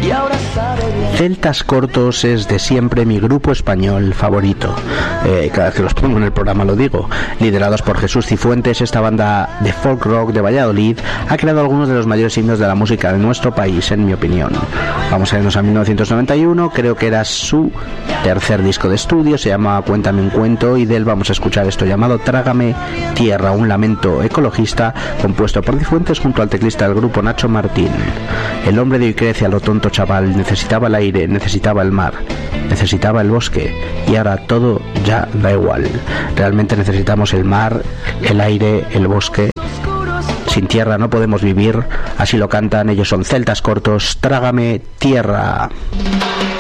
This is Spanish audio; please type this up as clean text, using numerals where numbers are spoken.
Celtas Cortos es de siempre mi grupo español favorito. Cada vez que los pongo en el programa lo digo. Liderados por Jesús Cifuentes, esta banda de folk rock de Valladolid ha creado algunos de los mayores himnos de la música de nuestro país, en mi opinión. Vamos a irnos a 1991, creo que era su tercer disco de estudio, se llama Cuéntame un cuento, y de él vamos a escuchar esto llamado Trágame Tierra, un lamento ecologista compuesto por Cifuentes junto al teclista del grupo Nacho Martín. El hombre de hoy crece a lo tonto chaval, necesitaba el aire, necesitaba el mar, necesitaba el bosque, y ahora todo ya da igual. Realmente necesitamos el mar, el aire, el bosque. Sin tierra no podemos vivir, así lo cantan, ellos son Celtas Cortos, Trágame Tierra.